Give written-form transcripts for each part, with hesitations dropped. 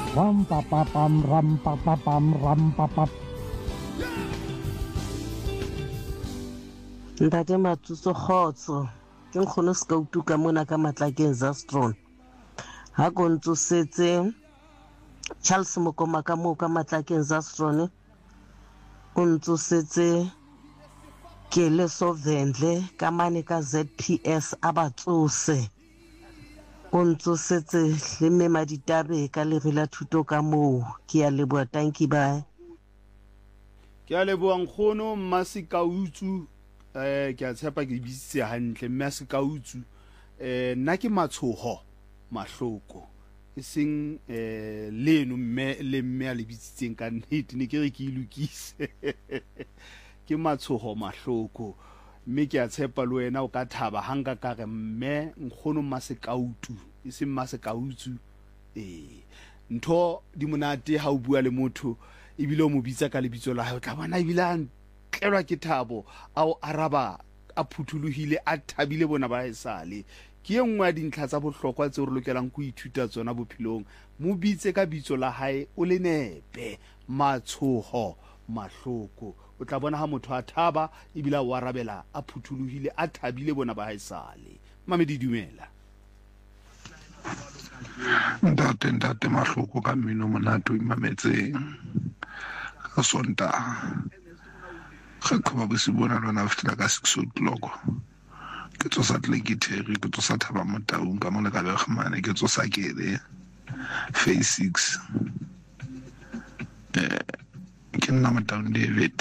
ram pa pa pam ram pa pa pam ram pa pa. Ntate Matsutso Kgotso ke nkgono Skautu ka mona ka Matlakeng Zastron ha go ntse setse Charles Mokoma ka mo ka Matlakeng Zastron o ntse setse ke le Sovendle ka mane ka ZPS abatsose o ntse setse le Mema Ditabe ka le rela thuto ka mo ke ya leboa tanki ba ke a leboa nkgono Mmasikautsu ke a tshepa ke bitsitse hantle Mmasikautsu nna ke Matshoho Mahloko e seng leno le mme a le bitsitseng ka nnete ne ke re ke ilukise ke Matshoho Mahloko mme ke a tshepa le wena o ka thaba hanga ka re mme nkgono Mmasikautu e seng Mmasikautsu ntho di monate ha o bua le motho ebile o mo bitsa ka lebitso la hae o tla bona ebile a tlelwa ke thabo ao araba a phuthuluhile a thabile bona ba esale ke e nngwe ya dintlha tsa bohlokwa tse re lokelang go ithuta tsona bophelong mo bitse ka bitso la hae o le nepe Matshoho Mahloko o tla bona ha motho a thaba ebile o arabela a phuthuluhile a thabile bona ba esale Mamedi dumela Ntate Mahloko ka mmino monate o imametseng ka Sontaha ga qhoba bosibona lona fitla ka 6 o'clock ke tsosa tlekitheri ke tsosa thaba motaung ka mona ka begmane ke tsosa kele phase 6 ke nna motaung David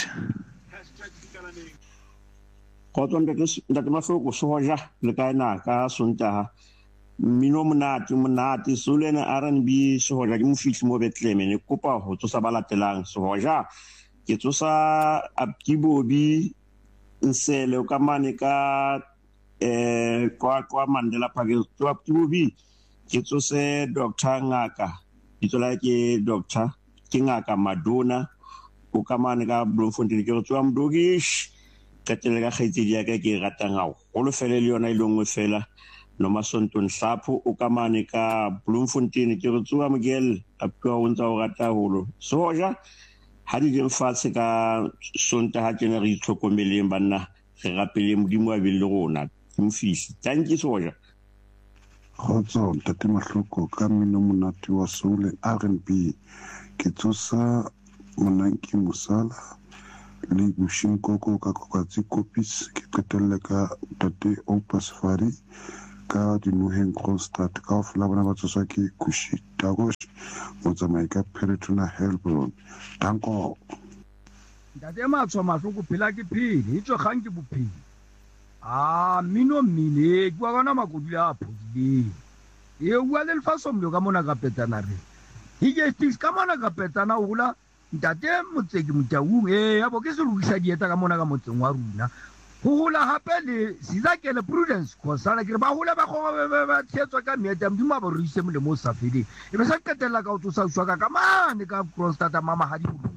Khotso ntate Mahloko soja le ka ena ka Sontaha mmino monate solena R&B soja ke mofihli mo Bethlehem ne kopa ho tsosa ba latelang soja ke tsosa Abdibobi Nsele o ka mane ka kwa Mandela Park to Abdibobi ke tsose Dr. Ngaka ditsola ke Dr. ke Ngaka Madonna o ka mane ka Bloemfontein ke tswa Mdogish ka tele ka khaitsedi ya ka ke ratang hao go lo fele le yona ile ngwe fela no Masonto Nhlapho o ka mane ka Bloemfontein ke re tswa Miguel a pwa o ntsa o rata holo soja ha di jeng fatshe ka Sontaha tjena re itlhokomeleng banna re rapele modimo a bile rona mfisi thank you soja Khotso ntate Mahloko ka mmino monate wa soul R&B ke tsosa Monanki Musala le Mshinkoko ka Kokatsi Kopis ke qetelle ka Tate Oupa Safari ka Dinuheng Constant ka ofla bona ba tsosa ke Kushi Dagosh mo tsamai ka Peretona Helbron danko Ntate Mahloko phela ke phele itso gang ke bophelo mino mmine kwa gona makodula a phodile e bua le lefaso mlo ka mona ka petana re hige sticks ka mona ka petana o bula ntate motseki motaung ya bo ke se lugisa dieta ka mona ka motseng wa runa go gola hape le Sizakele Prudence Khosana ke ba gola ba go ba tshetswa ka meeta modimo a bo re ise mo sa feding e be sa qetella ka o tsosa shwa ka mane ka Kroonstad mama ha di bulu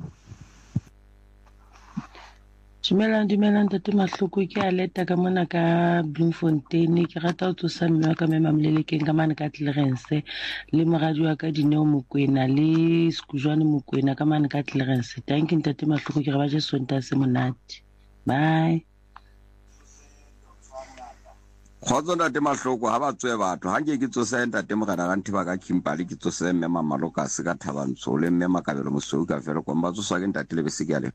Dumelang Ntate Mahloko ke a leta ka mona ka Bloemfontein ke rata ho tsosa mme wa ka Mema Mlelekeng ka mane ka Clarence le moradi wa ka Dineo Mokoena le Skujwane Mokoena ka mane ka Clarence thank you Ntate Mahloko ke re ba je Sontaha se monate bye Khotso ntate Mahloko ha ba tswe batho ha nke ke tsosa ntate mogana ga nthiba ka Kimberley ke tsosa mme Maloka se ka Thabantsho le mme Makabelo Mosou ka fela kwa ba tsosa ke ntate le bese ke ale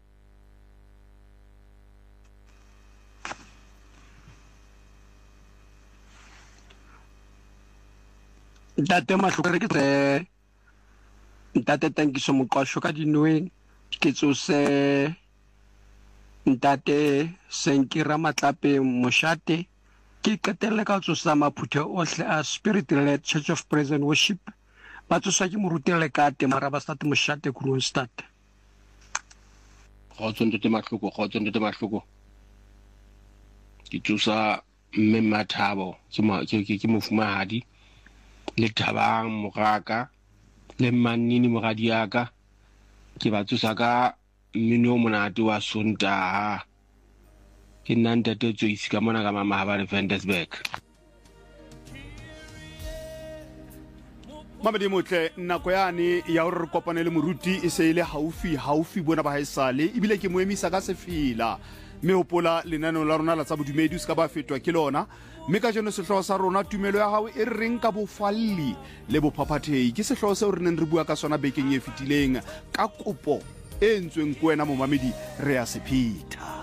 Ntate Mahloko re ke ntate Tankiso Moqasho ka Dinuheng ke tsose ntate Senkira Matlape Moshate ke qetelle ka tsosa maphuthe ohle a Spirit Led Church of Praise and Worship ba tsosa ke morutele ka Temara ba State Moshate Kroonstad Khotso ntate Mahloko ke tsosa mme Mathabo ke mofumahadi le Thabang Moraka le Mannini moradi yaka ke ba tsosa ka mmino monate wa Sontaha ke nna ntate Joyce ka mona ka mama ha ba le Ventersburg Mamedi motle nako yane ya hore re kopane le moruti e se ile haufi bona ba haesale ebile ke moemisa ka sefila mme hopola lenaneo la rona la tsa bodumedi se ka ba fetwa ke lona mme ka jeno sehloho sa rona tumelo ya hao e reng ka bofalli le bophaphathei ke sehloho seo re neng re bua ka sona bekeng e fetileng ka kopo e entsweng ko wena momamedi re ya sepheta.